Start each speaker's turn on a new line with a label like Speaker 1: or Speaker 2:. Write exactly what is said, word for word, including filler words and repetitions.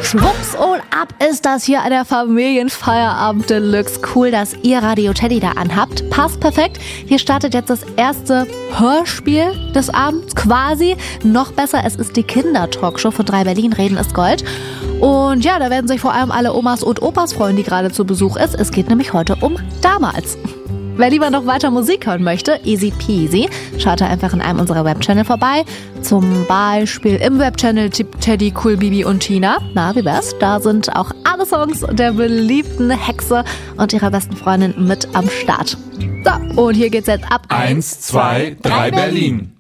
Speaker 1: Schwupps und ab ist das hier der Familienfeierabend Deluxe. Cool, dass ihr Radio Teddy da anhabt. Passt perfekt. Hier startet jetzt das erste Hörspiel des Abends quasi. Noch besser, es ist die Kinder-Talkshow von drei Berlin. Reden ist Gold. Und ja, da werden sich vor allem alle Omas und Opas freuen, die gerade zu Besuch ist. Es geht nämlich heute um damals. Wer lieber noch weiter Musik hören möchte, easy peasy, schaut einfach in einem unserer Webchannel vorbei. Zum Beispiel im Webchannel Teddy, Cool, Bibi und Tina. Na, wie wär's? Da sind auch alle Songs der beliebten Hexe und ihrer besten Freundin mit am Start. So, und hier geht's jetzt ab.
Speaker 2: Eins, zwei, drei Berlin.